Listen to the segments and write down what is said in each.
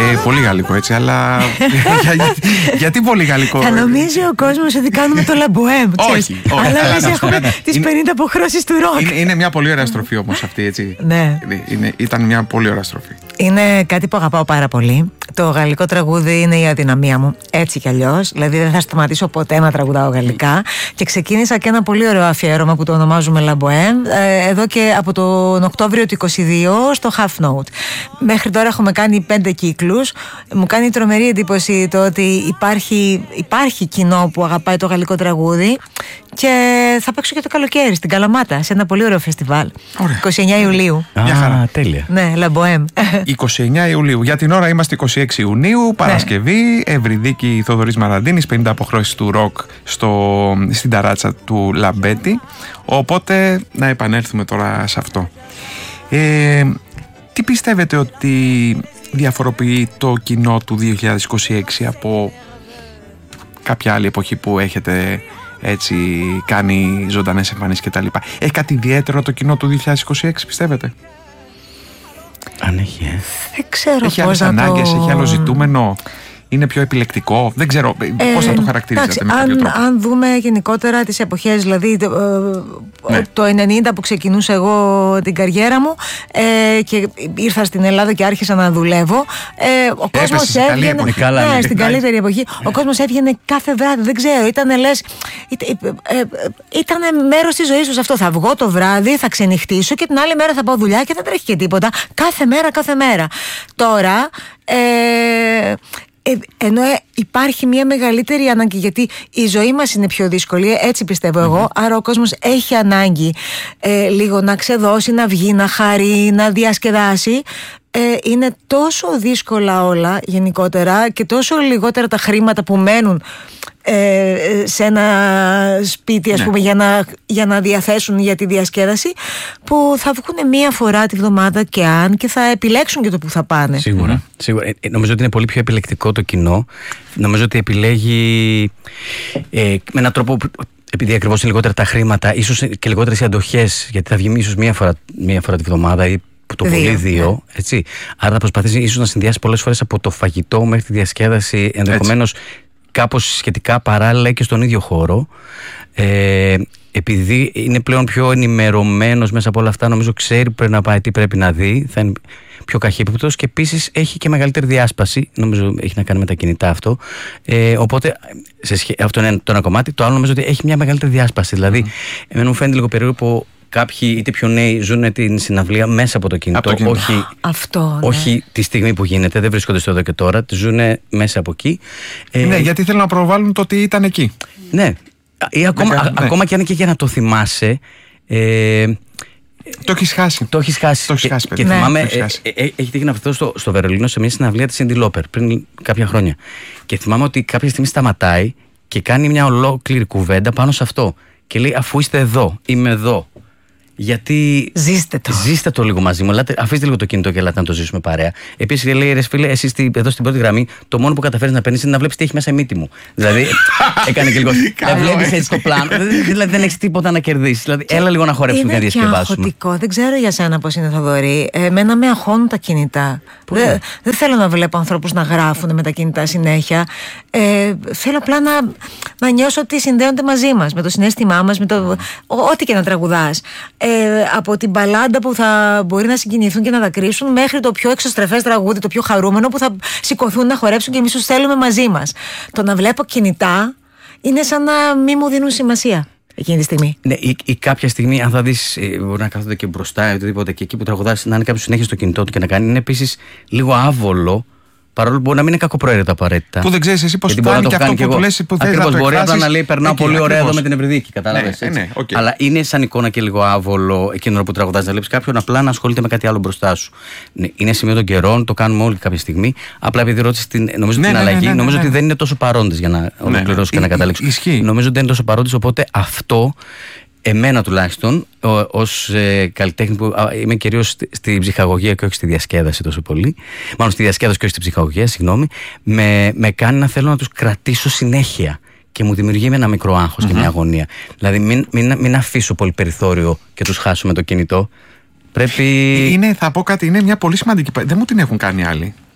Πολύ γαλλικό έτσι, αλλά. Γιατί πολύ γαλλικό? Θα νομίζει ο κόσμος ότι κάνουμε το Λαμποέμ. Όχι. Αλλά εμείς έχουμε τις 50 αποχρώσεις του ροκ. Είναι μια πολύ ωραία στροφή όμως αυτή, έτσι. Ναι. Ήταν μια πολύ ωραία στροφή. Είναι κάτι που αγαπάω πάρα πολύ. Το γαλλικό τραγούδι είναι η αδυναμία μου, έτσι κι αλλιώς. Δηλαδή δεν θα σταματήσω ποτέ να τραγουδάω γαλλικά. Και ξεκίνησα και ένα πολύ ωραίο αφιέρωμα που το ονομάζουμε Λαμποέμ εδώ και από τον Οκτώβριο του 22 στο Half Note. Μέχρι τώρα έχουμε κάνει 5 κύκλους. Μου κάνει τρομερή εντύπωση το ότι υπάρχει κοινό που αγαπάει το γαλλικό τραγούδι. Και θα παίξω και το καλοκαίρι στην Καλαμάτα, σε ένα πολύ ωραίο φεστιβάλ. Ωραία. 29 Ιουλίου. Μια χαρά. Τέλεια. Ναι, Λαμποέμ. 29 Ιουλίου. Για την ώρα είμαστε 26 Ιουνίου, Παρασκευή. Ευρυδίκη Θοδωρής Μαραντίνης, 50 αποχρώσεις του ροκ στην ταράτσα του Λαμπέτη. Οπότε να επανέλθουμε τώρα σε αυτό. Τι πιστεύετε ότι διαφοροποιεί το κοινό του 2026 από κάποια άλλη εποχή που έχετε έτσι κάνει ζωντανές εμφανίσεις κτλ? Έχει κάτι ιδιαίτερο το κοινό του 2026, πιστεύετε? Αν έχει, δεν ξέρω. Έχει άλλες ανάγκες, έχει άλλο ζητούμενο? Είναι πιο επιλεκτικό? Δεν ξέρω πώς θα το χαρακτηρίζατε με κάποιο τρόπο. Αν δούμε γενικότερα τις εποχές, δηλαδή το 90 που ξεκινούσα εγώ την καριέρα μου και ήρθα στην Ελλάδα και άρχισα να δουλεύω, ο κόσμος έβγαινε στην καλύτερη εποχή. Ο κόσμος έβγαινε κάθε βράδυ, δεν ξέρω, ήταν μέρος της ζωής του αυτό. Θα βγω το βράδυ, θα ξενυχτήσω και την άλλη μέρα θα πάω δουλειά και δεν τρέχει και τίποτα. Κάθε μέρα. Τώρα ενώ υπάρχει μια μεγαλύτερη ανάγκη, γιατί η ζωή μας είναι πιο δύσκολη, έτσι πιστεύω εγώ, άρα ο κόσμος έχει ανάγκη λίγο να ξεδώσει, να βγει, να χαρεί, να διασκεδάσει. Είναι τόσο δύσκολα όλα γενικότερα και τόσο λιγότερα τα χρήματα που μένουν σε ένα σπίτι, ας πούμε, για να διαθέσουν για τη διασκέδαση, που θα βγουν μία φορά τη βδομάδα και θα επιλέξουν και το που θα πάνε. Σίγουρα. Νομίζω ότι είναι πολύ πιο επιλεκτικό το κοινό. Νομίζω ότι επιλέγει με έναν τρόπο, επειδή ακριβώς είναι λιγότερα τα χρήματα, ίσως και λιγότερες οι αντοχές, γιατί θα βγει ίσως μία φορά τη βδομάδα ή το πολύ δύο, έτσι. Άρα θα προσπαθήσει ίσως να συνδυάσει πολλές φορές από το φαγητό μέχρι τη διασκέδαση, ενδεχομένως κάπως σχετικά παράλληλα και στον ίδιο χώρο. Επειδή είναι πλέον πιο ενημερωμένος μέσα από όλα αυτά, νομίζω ξέρει που πρέπει να πάει, τι πρέπει να δει, θα είναι πιο καχύποπτος και επίσης έχει και μεγαλύτερη διάσπαση. Νομίζω έχει να κάνει με τα κινητά αυτό. Οπότε αυτό είναι το ένα κομμάτι. Το άλλο νομίζω ότι έχει μια μεγαλύτερη διάσπαση. Δηλαδή, εμένα μου φαίνεται λίγο περίεργο που κάποιοι είτε πιο νέοι ζουν την συναυλία μέσα από το κινητό. Όχι τη στιγμή που γίνεται, δεν βρίσκονται στο εδώ και τώρα, τη ζουν μέσα από εκεί. Ναι, γιατί θέλουν να προβάλλουν το ότι ήταν εκεί. Ναι. Ή ακόμα και αν και για να το θυμάσαι. Το έχεις χάσει. Και θυμάμαι, έχει τύχει να βρεθώ στο Βερολίνο σε μια συναυλία της Cyndi Lauper πριν κάποια χρόνια. Και θυμάμαι ότι κάποια στιγμή σταματάει και κάνει μια ολόκληρη κουβέντα πάνω σε αυτό. Και λέει, αφού είστε εδώ, είμαι εδώ. Γιατί. Ζήστε το λίγο μαζί μου. Αφήστε λίγο το κινητό και ελάτε να το ζήσουμε παρέα. Επίσης λέει, ρε φίλε, εσύ εδώ στην πρώτη γραμμή, το μόνο που καταφέρεις να παίρνεις είναι να βλέπεις τι έχει μέσα η μύτη μου. Δηλαδή, έκανε και λίγο. Βλέπεις έτσι το πλάνο. Δηλαδή, δεν έχεις τίποτα να κερδίσεις. Δηλαδή, έλα λίγο να χορέψουμε και να διασκεδάσουμε. Είναι αγχωτικό. Δεν ξέρω για σένα πώς είναι, Θοδωρή. Εμένα με αγχώνουν τα κινητά. Δεν θέλω να βλέπω ανθρώπους να γράφουν με τα κινητά συνέχεια. Θέλω απλά να νιώσω ότι συνδέονται μαζί μας, με το συναίσθημά μας, με το ό,τι και να τραγουδάς. Από την μπαλάντα που θα μπορεί να συγκινηθούν και να δακρύσουν, μέχρι το πιο εξωστρεφές τραγούδι, το πιο χαρούμενο που θα σηκωθούν να χορέψουν και εμείς τους θέλουμε μαζί μας. Το να βλέπω κινητά είναι σαν να μην μου δίνουν σημασία εκείνη τη στιγμή. Ναι, ή κάποια στιγμή, αν θα δεις, μπορεί να κάθονται και μπροστά ή οτιδήποτε, και εκεί που τραγουδάς να είναι κάποιος συνέχεια στο κινητό του και να κάνει, είναι επίσης λίγο άβολο. Παρόλο που μπορεί να μην είναι κακοπροαίρετο απαραίτητα. Που δεν ξέρεις εσύ πώς κάνει και αυτό που του λες, που θες να το εκφράσεις. Μπορεί απλά να λέει, περνάω πολύ ωραία εδώ με την Ευρυδίκη. Κατάλαβες. Okay. Αλλά είναι σαν εικόνα και λίγο άβολο εκείνο που τραγουδάς, να βλέπεις κάποιον απλά να ασχολείται με κάτι άλλο μπροστά σου. Ναι, είναι σημείο των καιρών, το κάνουμε όλοι κάποια στιγμή. Απλά επειδή ρώτησες την αλλαγή, νομίζω ότι δεν είναι τόσο παρόντες, για να ολοκληρώσω και να καταλήξω. Νομίζω ότι δεν είναι τόσο παρόντες, οπότε αυτό. Εμένα τουλάχιστον, ως καλλιτέχνη που είμαι κυρίως στη ψυχαγωγία και όχι στη διασκέδαση τόσο πολύ, μάλλον στη διασκέδαση και όχι στη ψυχαγωγία, συγγνώμη, με κάνει να θέλω να τους κρατήσω συνέχεια και μου δημιουργεί με ένα μικρό άγχος και μια αγωνία. Δηλαδή μην αφήσω πολύ περιθώριο και τους χάσω με το κινητό. Πρέπει. Θα πω κάτι, είναι μια πολύ σημαντική. Δεν μου την έχουν κάνει άλλοι.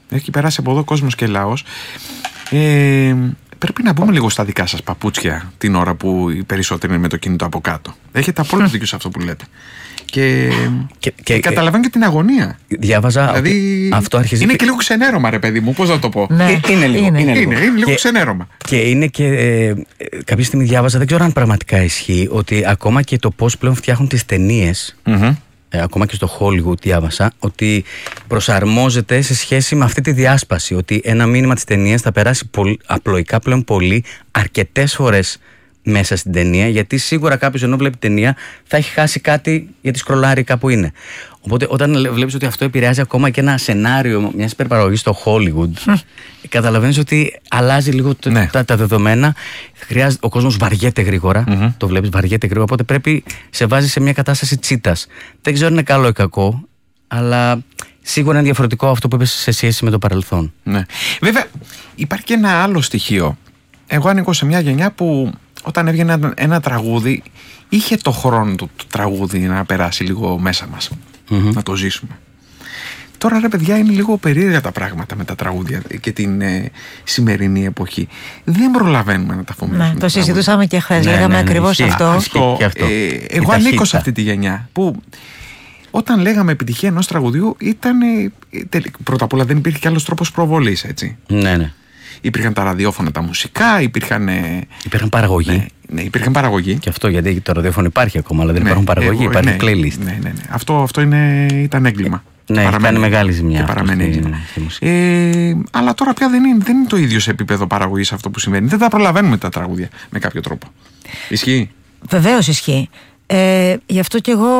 Έχει περάσει από εδώ κόσμος και λαός. Πρέπει να μπούμε λίγο στα δικά σας παπούτσια την ώρα που οι περισσότεροι είναι με το κινητό από κάτω. Έχετε απόλυτο δίκιο σε αυτό που λέτε. Και καταλαβαίνω και την αγωνία. Διάβαζα δηλαδή, αυτό αρχίζει. Είναι και λίγο ξενέρωμα, ρε παιδί μου, πώς να το πω. Ναι, είναι λίγο ξενέρωμα. Και είναι και. Κάποια στιγμή διάβαζα, δεν ξέρω αν πραγματικά ισχύει, ότι ακόμα και το πώς πλέον φτιάχνουν τις ταινίες. Ακόμα και στο Hollywood διάβασα ότι προσαρμόζεται σε σχέση με αυτή τη διάσπαση. Ότι ένα μήνυμα της ταινίας θα περάσει απλοϊκά πλέον πολύ αρκετές φορές μέσα στην ταινία, γιατί σίγουρα κάποιος ενώ βλέπει ταινία θα έχει χάσει κάτι γιατί σκρολάρει κάπου είναι. Οπότε όταν βλέπεις ότι αυτό επηρεάζει ακόμα και ένα σενάριο μιας υπερπαραγωγής στο Hollywood, καταλαβαίνεις ότι αλλάζει λίγο τα δεδομένα. Ο κόσμος βαριέται γρήγορα, το βλέπεις, βαριέται γρήγορα, οπότε πρέπει σε βάζει σε μια κατάσταση τσίτας. Δεν ξέρω αν είναι καλό ή κακό, αλλά σίγουρα είναι διαφορετικό αυτό που είπες σε σχέση με το παρελθόν. Ναι. Βέβαια υπάρχει και ένα άλλο στοιχείο. Εγώ ανήκω σε μια γενιά που όταν έβγαινε ένα τραγούδι, είχε το χρόνο του το τραγούδι να περάσει λίγο μέσα μας, να το ζήσουμε. Τώρα ρε παιδιά είναι λίγο περίεργα τα πράγματα με τα τραγούδια και την σημερινή εποχή. Δεν προλαβαίνουμε να τα αφομοιώσουμε. Ναι, το συζητούσαμε και χθες, λέγαμε ακριβώς αυτό. Εγώ ανήκω σε αυτή τη γενιά που όταν λέγαμε επιτυχία ενός τραγουδιού ήταν, πρώτα απ' όλα δεν υπήρχε κι άλλος τρόπος προβολής, έτσι. Ναι. Υπήρχαν τα ραδιόφωνα, τα μουσικά, υπήρχαν παραγωγή. Ναι, υπήρχαν παραγωγή. Και αυτό γιατί το ραδιόφωνο υπάρχει ακόμα, αλλά δεν υπάρχουν παραγωγή, υπάρχει playlist. Ναι. Αυτό ήταν έγκλημα. Ναι, έχει κάνει μεγάλη ζημιά. Και παραμένει έγκλημα. Αλλά τώρα πια δεν είναι το ίδιο σε επίπεδο παραγωγής αυτό που συμβαίνει. Δεν τα προλαβαίνουμε τα τραγούδια με κάποιο τρόπο. Ισχύει? Βεβαίως ισχύει. Γι' αυτό κι εγώ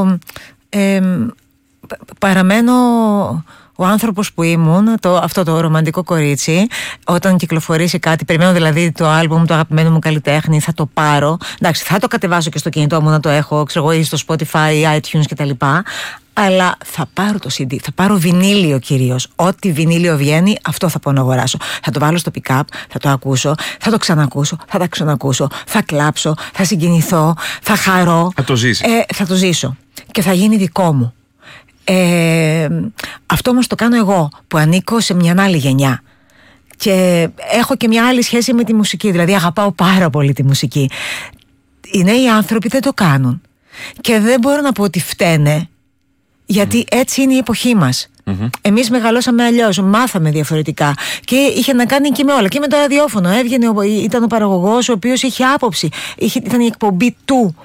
παραμένω ο άνθρωπος που ήμουν, αυτό το ρομαντικό κορίτσι, όταν κυκλοφορήσει κάτι, περιμένω δηλαδή το άλμπουμ του αγαπημένου μου καλλιτέχνη, θα το πάρω. Εντάξει, θα το κατεβάσω και στο κινητό μου να το έχω, ξέρω εγώ, ή στο Spotify, iTunes κτλ. Αλλά θα πάρω το CD, θα πάρω βινίλιο κυρίως. Ό,τι βινίλιο βγαίνει, αυτό θα πάω να αγοράσω. Θα το βάλω στο pick-up, θα το ακούσω, θα το ξανακούσω, θα τα ξανακούσω, θα κλάψω, θα συγκινηθώ, θα χαρώ. Θα το ζήσω και θα γίνει δικό μου. Αυτό όμως το κάνω εγώ που ανήκω σε μια άλλη γενιά και έχω και μια άλλη σχέση με τη μουσική, δηλαδή αγαπάω πάρα πολύ τη μουσική. Οι νέοι άνθρωποι δεν το κάνουν και δεν μπορώ να πω ότι φταίνε, γιατί έτσι είναι η εποχή μας. Εμείς μεγαλώσαμε αλλιώς, μάθαμε διαφορετικά και είχε να κάνει και με όλα. Και με το ραδιόφωνο ήταν ο παραγωγός ο οποίος είχε άποψη, ήταν η εκπομπή του,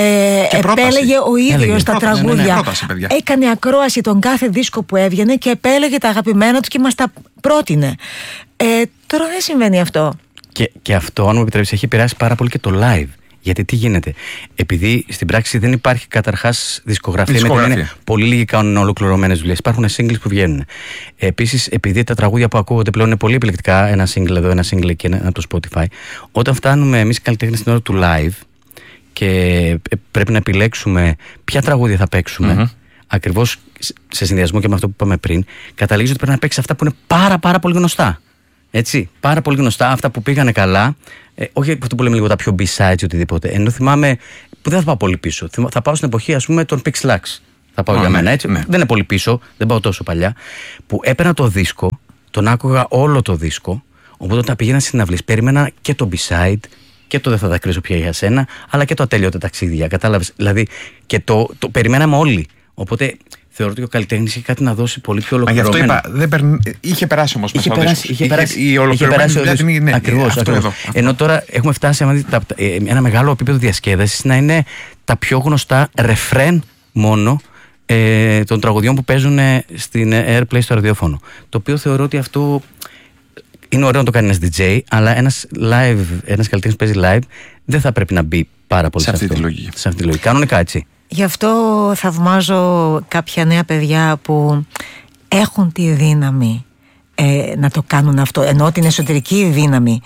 επέλεγε ο ίδιος τα τραγούδια, έκανε ακρόαση τον κάθε δίσκο που έβγαινε και επέλεγε τα αγαπημένα του και μας τα πρότεινε. Τώρα δεν συμβαίνει αυτό. Και αυτό, αν μου επιτρέψεις, έχει επηρεάσει πάρα πολύ και το live. Γιατί τι γίνεται, επειδή στην πράξη δεν υπάρχει καταρχάς δισκογραφία. Είναι πολύ λίγοι κάνουν ολοκληρωμένες δουλειές. Υπάρχουν singles που βγαίνουν. Επίσης, επειδή τα τραγούδια που ακούγονται πλέον είναι πολύ επιλεκτικά, ένα single εδώ, ένα single εκεί, ένα από το Spotify, όταν φτάνουμε εμείς οι καλλιτέχνες στην ώρα του live και πρέπει να επιλέξουμε ποια τραγούδια θα παίξουμε, ακριβώς σε συνδυασμό και με αυτό που είπαμε πριν, καταλήγει ότι πρέπει να παίξει αυτά που είναι πάρα πολύ γνωστά. Έτσι, πάρα πολύ γνωστά, αυτά που πήγανε καλά. Όχι αυτό που λέμε λίγο τα πιο B-sides ή οτιδήποτε. Ενώ θυμάμαι, που δεν θα πάω πολύ πίσω. Θα πάω στην εποχή, ας πούμε, των Pixlax. Θα πάω για μένα, έτσι. Ναι. Δεν είναι πολύ πίσω, δεν πάω τόσο παλιά. Που έπαιρνα το δίσκο, τον άκουγα όλο το δίσκο. Οπότε όταν πήγαινα στις συναυλίες, περίμενα και το B-side και το Δεν θα τα κρίσω πια για σένα, αλλά και το Ατέλειωτα ταξίδια. Κατάλαβες. Δηλαδή, και το περιμέναμε όλοι. Οπότε θεωρώ ότι ο καλλιτέχνης είχε κάτι να δώσει πολύ πιο ολοκληρωμένο. Γι' αυτό είπα, είχε περάσει όμως μέσα ο δίσκος. Είχε περάσει ο δίσκος. Ακριβώς. Ενώ τώρα έχουμε φτάσει ένα μεγάλο επίπεδο διασκέδασης να είναι τα πιο γνωστά ρεφρέν μόνο των τραγουδιών που παίζουν στην Airplay στο ραδιόφωνο. Το οποίο θεωρώ ότι αυτό είναι ωραίο να το κάνει ένας DJ, αλλά ένας καλλιτέχνης που παίζει live δεν θα πρέπει να μπει πάρα πολύ σε αυτή τη λογική. Κανονικά έτσι. Γι' αυτό θαυμάζω κάποια νέα παιδιά που έχουν τη δύναμη να το κάνουν αυτό, ενώ την εσωτερική δύναμη,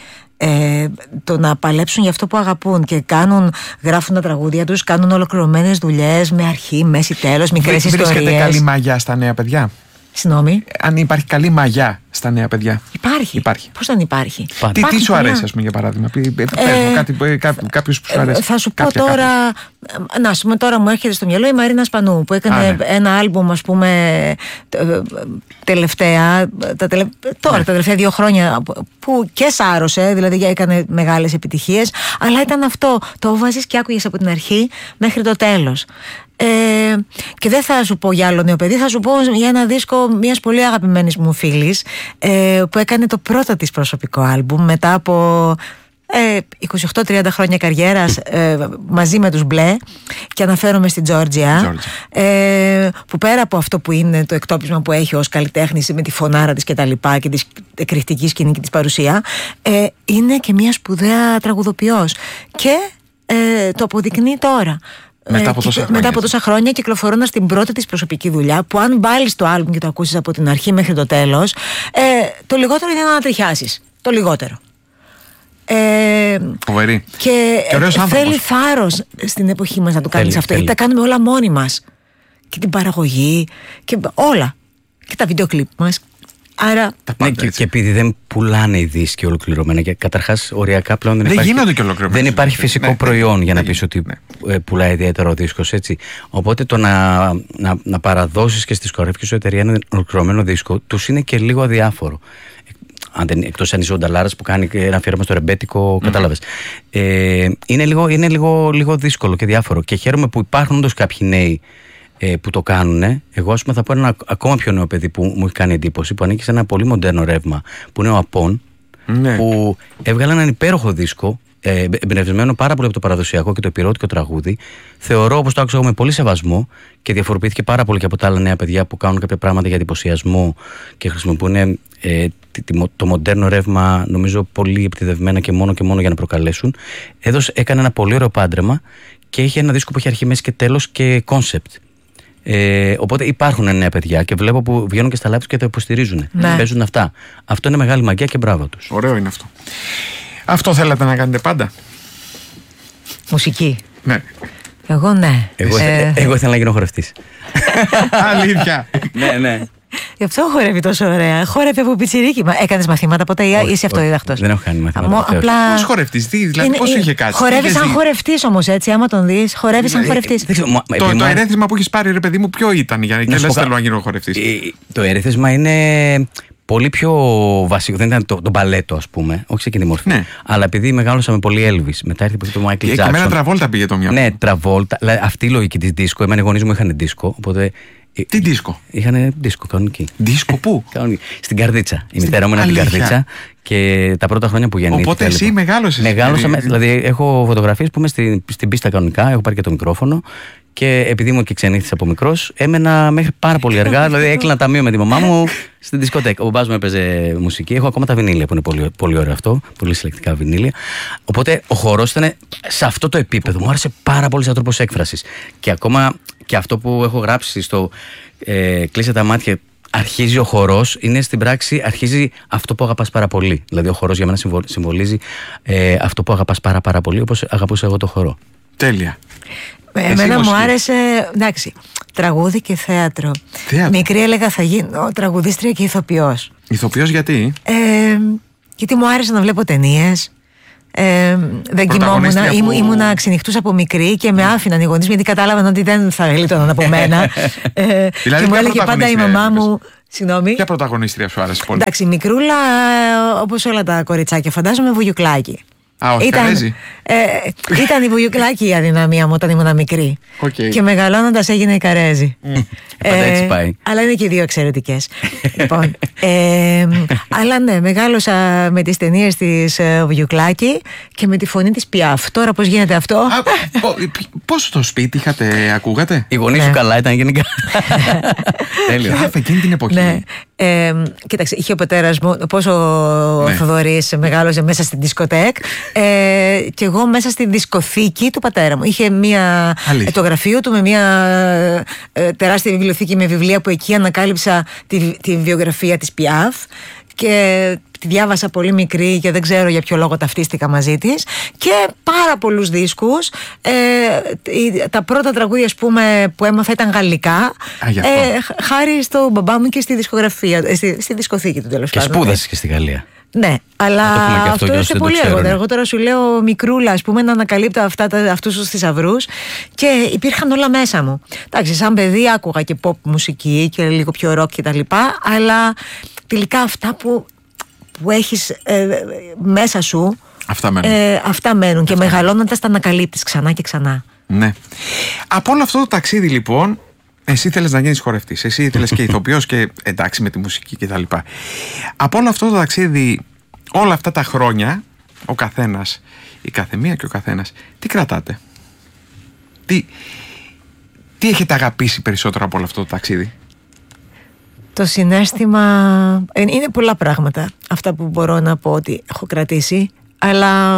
το να παλέψουν για αυτό που αγαπούν και γράφουν τα τραγούδια τους, κάνουν ολοκληρωμένες δουλειές με αρχή, μέση, τέλος, μικρές ιστορίες. Βρίσκεται καλή μαγιά στα νέα παιδιά? Συγγνώμη. Αν υπάρχει καλή μαγιά στα νέα παιδιά. Υπάρχει. Πώς δεν υπάρχει. Τι σου αρέσει, ας πούμε, για παράδειγμα? Κάποιος που σου αρέσει. Θα σου πω τώρα. Τώρα μου έρχεται στο μυαλό η Μαρίνα Σπανού, που έκανε ένα άλμπουμ, ας πούμε, τελευταία. Τα τελευταία 2 χρόνια, που και σάρωσε, δηλαδή έκανε μεγάλες επιτυχίες. Αλλά ήταν αυτό. Το βάζεις και άκουγες από την αρχή μέχρι το τέλος. Και δεν θα σου πω για άλλο νέο παιδί, θα σου πω για ένα δίσκο μιας πολύ αγαπημένης μου φίλης, που έκανε το πρώτο της προσωπικό άλμπουμ μετά από 28-30 χρόνια καριέρας, μαζί με τους Μπλε, και αναφέρομαι στην Τζόρτζια, που πέρα από αυτό που είναι το εκτόπισμα που έχει ως καλλιτέχνης με τη φωνάρα της και τα λοιπά και τη εκρηκτική σκηνική της παρουσία, είναι και μια σπουδαία τραγουδοποιός, και το αποδεικνύει τώρα. Μετά από τόσα χρόνια, κυκλοφορώντας την πρώτη της προσωπική δουλειά, που αν βάλεις το άλμπουμ και το ακούσεις από την αρχή μέχρι το τέλος, το λιγότερο είναι να ανατριχιάσεις. Το λιγότερο. Φοβερή. Και θέλει θάρρος στην εποχή μας να το κάνεις αυτό, γιατί τα κάνουμε όλα μόνοι μας. Και την παραγωγή και όλα. Και τα βίντεο κλιπ μας. Άρα, και επειδή δεν πουλάνε οι δίσκοι ολοκληρωμένα, και καταρχάς οριακά πλέον δεν γίνονται και ολοκληρωμένα. Δεν υπάρχει φυσικό προϊόν για να πεις ότι πουλάει ιδιαίτερο δίσκος, έτσι. Οπότε το να παραδώσεις και στις κορεύκες σου εταιρεία ένα ολοκληρωμένο δίσκο, τους είναι και λίγο αδιάφορο. Εκτός αν είσαι ο Νταλάρας που κάνει ένα αφιέρωμα στο ρεμπέτικο, κατάλαβες. Είναι λίγο δύσκολο και διάφορο. Και χαίρομαι που υπάρχουν όντως κάποιοι νέοι που το κάνουν. Εγώ, ας πούμε, θα πω ένα ακόμα πιο νέο παιδί που μου έχει κάνει εντύπωση, που ανήκει σε ένα πολύ μοντέρνο ρεύμα, που είναι ο Απών, που έβγαλε έναν υπέροχο δίσκο, εμπνευσμένο πάρα πολύ από το παραδοσιακό και το επιρρότικο τραγούδι. Θεωρώ, όπως το άκουσα εγώ, με πολύ σεβασμό, και διαφοροποιήθηκε πάρα πολύ και από τα άλλα νέα παιδιά που κάνουν κάποια πράγματα για εντυπωσιασμό και χρησιμοποιούν το μοντέρνο ρεύμα, νομίζω, πολύ επιτιδευμένα και μόνο για να προκαλέσουν. Έκανε ένα πολύ ωραίο πάντρεμα και είχε ένα δίσκο που είχε αρχή, μέση και τέλος και κόνσεπτ. Οπότε υπάρχουν νέα παιδιά και βλέπω που βγαίνουν και στα live και το υποστηρίζουν. Παίζουν αυτά. Αυτό είναι μεγάλη μαγεία και μπράβο τους. Ωραίο είναι αυτό. Αυτό θέλατε να κάνετε πάντα? Μουσική? Ναι. Εγώ ναι. Εγώ ήθελα να γίνω χορευτής. Αλήθεια? Ναι. Γι' αυτό χορεύει τόσο ωραία. Χόρευε από πιτσιρίκι. Έκανες μαθήματα ποτέ ή είσαι αυτοδίδακτος? Δεν έχω κάνει μαθήματα. Πώς χορευτής, δηλαδή πώς είχε κάτσει? Χορεύει σαν χορευτής όμως, έτσι, άμα τον δεις. Χορεύει σαν χορευτής. Το ερέθισμα που έχεις πάρει, ρε παιδί μου, ποιο ήταν? Γιατί λες θέλω να γίνω χορευτής. Το ερέθισμα είναι πολύ πιο βασικό. Δεν ήταν το μπαλέτο, ας πούμε, όχι σε εκείνη τη μορφή. Ναι. Αλλά επειδή μεγάλωσα με πολύ Elvis, μετά ήρθε το Michael Jackson. Και με ένα Τραβόλτα πήγε το μυαλό. Ναι, Τραβόλτα. Αυτή η λογική της δίσκο. Εμένα οι γονείς μου είχαν δίσκο. Οπότε. Τι δίσκο? Είχαν δίσκο κανονική. Δίσκο πού? Στην Καρδίτσα. Η μητέρα μου είναι από την Καρδίτσα και τα πρώτα χρόνια που γεννήθηκα. Οπότε εσύ μεγάλωσες. Μεγάλωσα, δηλαδή έχω φωτογραφίες που είμαι στην πίστα κανονικά, έχω πάρει και το μικρόφωνο. Και επειδή ήμουν και ξενύχτης από μικρός, έμενα μέχρι πάρα πολύ αργά. Δηλαδή έκλεινα ταμείο με τη μαμά μου στην δισκοτέκα. Ο μπαμπάς μου έπαιζε μουσική. Έχω ακόμα τα βινίλια που είναι πολύ, πολύ ωραίο αυτό. Πολύ συλλεκτικά βινίλια. Οπότε ο χορός ήταν σε αυτό το επίπεδο. Μου άρεσε πάρα πολύ σαν τρόπος έκφρασης. Και ακόμα και αυτό που έχω γράψει στο Κλείσε τα μάτια. Αρχίζει ο χορός, είναι στην πράξη, αρχίζει αυτό που αγαπάς πάρα πολύ. Δηλαδή ο χορός για μένα συμβολίζει αυτό που αγαπάς πάρα πολύ, όπως αγαπούσα εγώ το χορό. Τέλεια. Εμένα μου άρεσε, εντάξει, τραγούδι και θέατρο. Μικρή έλεγα θα γίνω τραγουδίστρια και ηθοποιός. Ηθοποιός γιατί? Γιατί μου άρεσε να βλέπω ταινίες. Δεν κοιμόμουν, ήμουνα ξενυχτούσα από μικρή και με άφηναν οι γονείς, γιατί κατάλαβαν ότι δεν θα γλίτωναν από μένα. Δηλαδή, και μου έλεγε πάντα η μαμά μου. Συγγνώμη. Ποια πρωταγωνίστρια σου άρεσε πολύ? Εντάξει, μικρούλα, όπως όλα τα κοριτσάκια, φαντάζομαι Βουγιουκλάκη. Ήταν η Βουγιουκλάκη η αδυναμία μου όταν ήμουν μικρή. Και μεγαλώνοντας έγινε η Καρέζη. Έτσι πάει. Αλλά είναι και οι δύο εξαιρετικές. Λοιπόν, αλλά ναι, μεγάλωσα με τις ταινίες της Βουγιουκλάκη και με τη φωνή της Πιάφ. Τώρα πώς γίνεται αυτό? Πώς στο σπίτι ακούγατε? Οι γονείς σου καλά ήταν γενικά? Τέλειο. Εκείνη την εποχή. Κοίταξε, είχε ο πατέρας μου, πώς ο Θοδωρής μεγάλωσε μέσα στην δισκοτέκ, και εγώ μέσα στη δισκοθήκη του πατέρα μου. Είχε το γραφείο του με μια τεράστια βιβλιοθήκη με βιβλία, που εκεί ανακάλυψα τη βιογραφία της Πιάφ. και τη διάβασα πολύ μικρή και δεν ξέρω για ποιο λόγο ταυτίστηκα μαζί της, και πάρα πολλούς δίσκους. Τα πρώτα τραγούδια, ας πούμε, που έμαθα ήταν γαλλικά, χάρη στο μπαμπά μου και στη δισκογραφία, στη δισκοθήκη του, τέλος πάντων. Και σπούδασες και στη Γαλλία. Ναι, αλλά αυτό ήρθε πολύ αργότερα. Εγώ τώρα σου λέω μικρούλα, ας πούμε, να ανακαλύπτω αυτούς τους θησαυρούς, και υπήρχαν όλα μέσα μου. Εντάξει, σαν παιδί άκουγα και pop μουσική και λίγο πιο rock και τα λοιπά, αλλά τελικά αυτά που έχεις μέσα σου, αυτά μένουν, και μεγαλώνοντας τα ανακαλύπτεις ξανά και ξανά. Ναι. Από όλο αυτό το ταξίδι, λοιπόν, εσύ ήθελες να γίνεις χορευτής, εσύ ήθελες και ηθοποιός, και εντάξει με τη μουσική και τα λοιπά. Από όλο αυτό το ταξίδι, όλα αυτά τα χρόνια, ο καθένας, η καθεμία και ο καθένας, τι κρατάτε? Τι έχετε αγαπήσει περισσότερο από όλο αυτό το ταξίδι? Το συναίσθημα, είναι πολλά πράγματα αυτά που μπορώ να πω ότι έχω κρατήσει, αλλά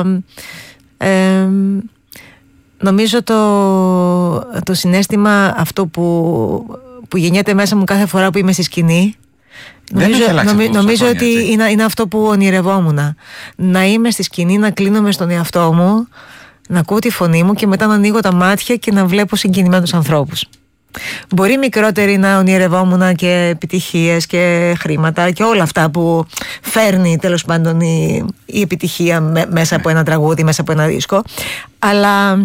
νομίζω το συναίσθημα αυτό που γεννιέται μέσα μου κάθε φορά που είμαι στη σκηνή, νομίζω ότι είναι αυτό που ονειρευόμουν. Να είμαι στη σκηνή, να κλείνομαι στον εαυτό μου, να ακούω τη φωνή μου και μετά να ανοίγω τα μάτια και να βλέπω συγκινημένους ανθρώπους. Μπορεί μικρότεροι να ονειρευόμουν και επιτυχίες και χρήματα και όλα αυτά που φέρνει, τέλος πάντων, η επιτυχία μέσα από ένα τραγούδι, μέσα από ένα δίσκο, αλλά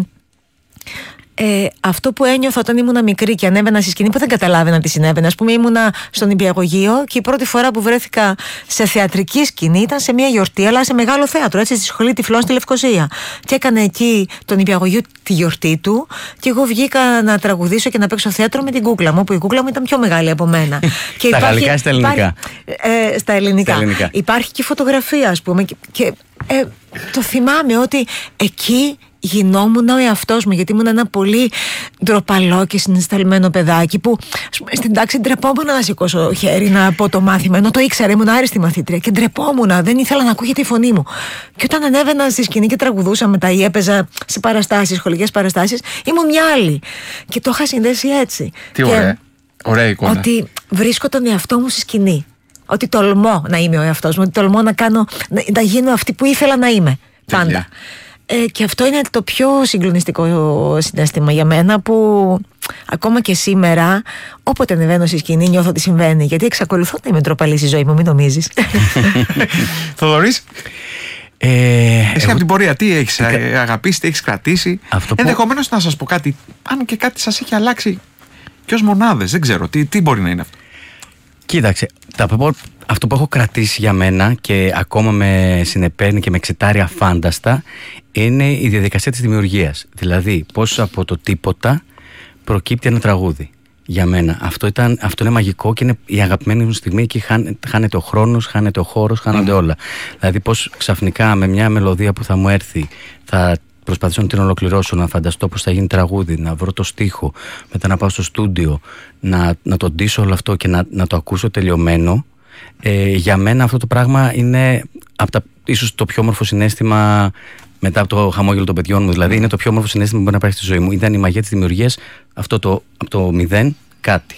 αυτό που ένιωθα όταν ήμουν μικρή και ανέβαινα στη σκηνή, που δεν καταλάβαινα τι συνέβαινε. Ας πούμε, ήμουνα στον Νηπιαγωγείο και η πρώτη φορά που βρέθηκα σε θεατρική σκηνή ήταν σε μια γιορτή, αλλά σε μεγάλο θέατρο, έτσι, στη Σχολή Τυφλών στη Λευκοσία. Και έκανε εκεί τον Νηπιαγωγείο τη γιορτή του, και εγώ βγήκα να τραγουδήσω και να παίξω θέατρο με την κούκλα μου, όπου η κούκλα μου ήταν πιο μεγάλη από μένα. Και στα γαλλικά ή στα ελληνικά? Στα ελληνικά. Υπάρχει και φωτογραφία, ας πούμε, και το θυμάμαι ότι εκεί γινόμουν ο εαυτός μου, γιατί ήμουν ένα πολύ ντροπαλό και συναισθαλμένο παιδάκι που στην τάξη ντρεπόμουν να σηκώσω χέρι να πω το μάθημα, ενώ το ήξερα, ήμουν άριστη μαθήτρια και ντρεπόμουν, δεν ήθελα να ακούγεται η φωνή μου. Και όταν ανέβαινα στη σκηνή και τραγουδούσα μετά ή έπαιζα σε παραστάσεις, σχολικές παραστάσεις, ήμουν μια άλλη. Και το είχα συνδέσει έτσι. Τι ωραία εικόνα. Ότι βρίσκω τον εαυτό μου στη σκηνή. Ότι τολμώ να είμαι ο εαυτός μου, ότι τολμώ να γίνω αυτή που ήθελα να είμαι πάντα. Και αυτό είναι το πιο συγκλονιστικό συναίσθημα για μένα, που ακόμα και σήμερα όποτε ανεβαίνω στη σκηνή νιώθω ότι συμβαίνει, γιατί εξακολουθώ να είμαι ντροπαλή στη ζωή μου, μην νομίζεις. Θοδωρής, εσύ από την πορεία τι έχεις αγαπήσει, τι έχεις κρατήσει? Ενδεχομένως να σας πω κάτι, αν και κάτι σας έχει αλλάξει και ως μονάδες, δεν ξέρω, τι μπορεί να είναι αυτό? Κοίταξε, αυτό που έχω κρατήσει για μένα και ακόμα με συνεπέρνει και με εξετάρει αφάνταστα είναι η διαδικασία της δημιουργίας. Δηλαδή πώς από το τίποτα προκύπτει ένα τραγούδι. Για μένα αυτό είναι μαγικό και είναι η αγαπημένη μου στιγμή. Εκεί χάνεται ο χρόνος, χάνεται ο χώρος, χάνονται όλα. Δηλαδή πώς ξαφνικά με μια μελωδία που θα μου έρθει θα προσπαθήσω να την ολοκληρώσω, να φανταστώ πώς θα γίνει τραγούδι, να βρω το στίχο, μετά να πάω στο στούντιο, να το ντύσω όλο αυτό και να το ακούσω τελειωμένο. Για μένα αυτό το πράγμα είναι ίσως το πιο όμορφο συναίσθημα μετά από το χαμόγελο των παιδιών μου. Δηλαδή είναι το πιο όμορφο συναίσθημα που μπορεί να υπάρχει στη ζωή μου. Ήταν η μαγεία της δημιουργίας, αυτό από το μηδέν κάτι.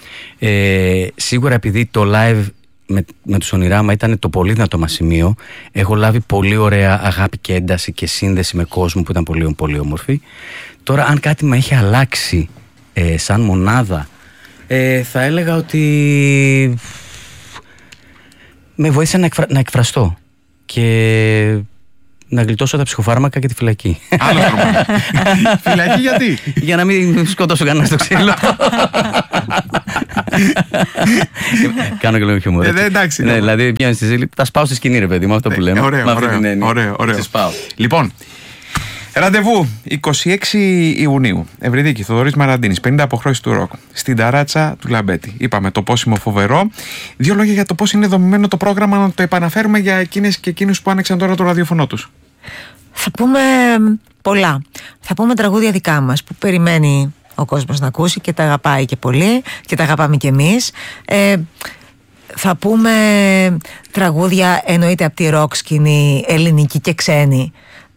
Σίγουρα επειδή το live με τους Ονειράμα ήταν το πολύ δυνατό μας σημείο, έχω λάβει πολύ ωραία αγάπη και ένταση και σύνδεση με κόσμο που ήταν πολύ, πολύ όμορφη. Τώρα αν κάτι με έχει αλλάξει σαν μονάδα, θα έλεγα ότι με βοήθησε να εκφραστώ και να γλιτώσω τα ψυχοφάρμακα και τη φυλακή. Άλλο πρόβλημα. Φυλακή γιατί? Για να μην σκοτώσω κανένα στο ξύλο. Κάνω και λίγο χιούμορ. Εντάξει. Ναι, δηλαδή πιάνει στη ζήλη. Τα σπάω στη σκηνή, ρε παιδί μου, αυτό που λέμε. Ωραίο. Λοιπόν, ραντεβού 26 Ιουνίου. Ευρυδίκη, Θοδωρής Μαραντίνης, 50 αποχρώσεις του ροκ. Στην ταράτσα του Λαμπέτη. Είπαμε το πόσιμο φοβερό. Δύο λόγια για το πώς είναι δομημένο το πρόγραμμα, να το επαναφέρουμε για εκείνες και εκείνους που άνοιξαν τώρα το ραδιοφωνό τους. Θα πούμε πολλά. Θα πούμε τραγούδια δικά μας που περιμένει ο κόσμος να ακούσει και τα αγαπάει και πολύ και τα αγαπάμε και εμείς. Θα πούμε τραγούδια εννοείται από τη ροκ σκηνή, ελληνική και ξένη.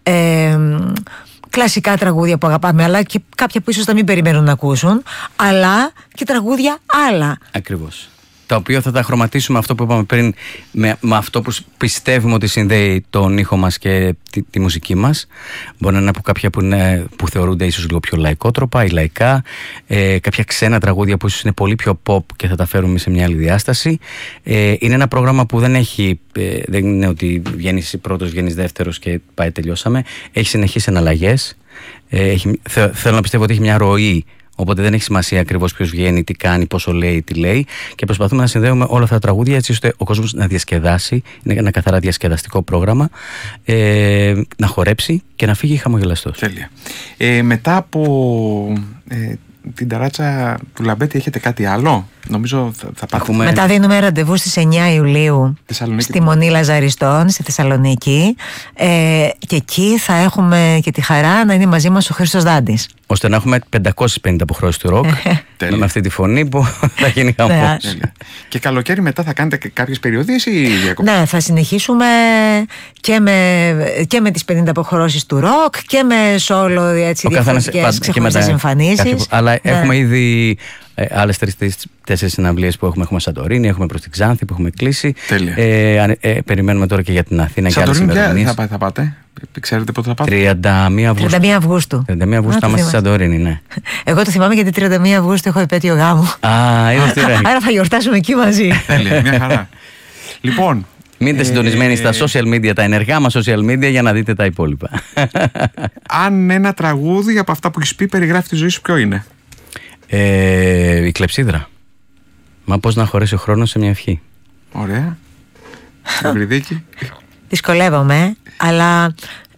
Κλασικά τραγούδια που αγαπάμε, αλλά και κάποια που ίσως θα μην περιμένουν να ακούσουν, αλλά και τραγούδια άλλα. Ακριβώς. τα οποία θα τα χρωματίσουμε αυτό που είπαμε πριν με αυτό που πιστεύουμε ότι συνδέει τον ήχο μας και τη μουσική μας. Μπορεί να είναι από κάποια που θεωρούνται ίσως λίγο πιο λαϊκότροπα ή λαϊκά, κάποια ξένα τραγούδια που ίσως είναι πολύ πιο pop και θα τα φέρουμε σε μια άλλη διάσταση. Είναι ένα πρόγραμμα που δεν είναι ότι βγαίνεις πρώτος, βγαίνεις δεύτερος και πάει τελειώσαμε. Έχει συνεχείς εναλλαγές. Θέλω να πιστεύω ότι έχει μια ροή. Οπότε δεν έχει σημασία ακριβώς ποιος βγαίνει, τι κάνει, πόσο λέει, τι λέει. Και προσπαθούμε να συνδέουμε όλα αυτά τα τραγούδια έτσι ώστε ο κόσμος να διασκεδάσει. Είναι ένα καθαρά διασκεδαστικό πρόγραμμα. Να χορέψει και να φύγει χαμογελαστός. Τέλεια. Μετά από την ταράτσα του Λαμπέτη έχετε κάτι άλλο? Νομίζω θα πάτε. Μετά δίνουμε ραντεβού στις 9 Ιουλίου στη Μονή Λαζαριστών στη Θεσσαλονίκη, και εκεί θα έχουμε και τη χαρά να είναι μαζί μας ο Χρήστος Δάντης, ώστε να έχουμε 550 αποχρώσεις του ροκ με αυτή τη φωνή που θα γίνει χαμός. Και καλοκαίρι μετά θα κάνετε κάποιες περιοδίες ή διακοπές? Ναι, θα συνεχίσουμε και με τις 50 αποχρώσεις του ροκ και με σόλο, έτσι, διαφορετικές ξεχωριστές εμφανίσεις. Αλλά έχουμε ήδη άλλες 3-4 συναυλίες που έχουμε Σαντορίνη, έχουμε προς την Ξάνθη που έχουμε κλείσει. Περιμένουμε τώρα και για την Αθήνα και άλλες ημερομηνίες. Θα πάτε? Ξέρετε πότε θα πάτε? 31 Αυγούστου. 31 Αυγούστου. 31 Αυγούστου θα είμαστε στη Σαντορίνη, ναι. Εγώ το θυμάμαι γιατί 31 Αυγούστου έχω επέτειο γάμου. Άρα θα γιορτάσουμε εκεί μαζί. Τέλεια, μια χαρά. Λοιπόν, μείνετε συντονισμένοι στα social media, τα ενεργά μας social media, για να δείτε τα υπόλοιπα. Αν ένα τραγούδι από αυτά που έχεις πει περιγράφει τη ζωή σου, ποιο είναι? Η κλεψίδρα. Μα πώς να χωρέσει ο χρόνος σε μια ευχή. Ωραία. Ευρυδίκη. Δυσκολεύομαι, αλλά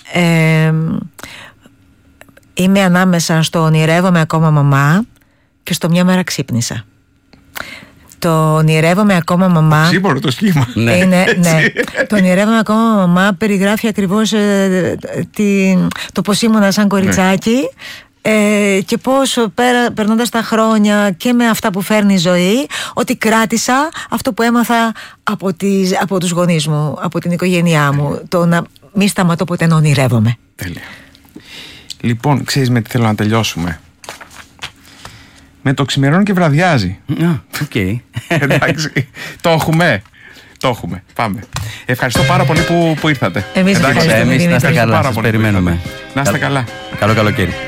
είμαι ανάμεσα στο ονειρεύομαι ακόμα μαμά και στο μια μέρα ξύπνησα. Το ονειρεύομαι ακόμα μαμά. Σύμβολο το σχήμα. Ναι. Το ονειρεύομαι ακόμα μαμά περιγράφει ακριβώς το πώς ήμουνα σαν κοριτσάκι. Και πώς περνώντας τα χρόνια και με αυτά που φέρνει η ζωή, ότι κράτησα αυτό που έμαθα από τους γονείς μου, από την οικογένειά μου, το να μην σταματώ ποτέ να ονειρεύομαι. Τέλεια. Λοιπόν, ξέρεις με τι θέλω να τελειώσουμε? Με το ξημερώνει και βραδιάζει. Οκ. Εντάξει, το έχουμε. Πάμε. Ευχαριστώ πάρα πολύ που ήρθατε. Εμείς να είστε καλά, σας περιμένουμε. Να είστε καλά. Καλό καλοκαίρι.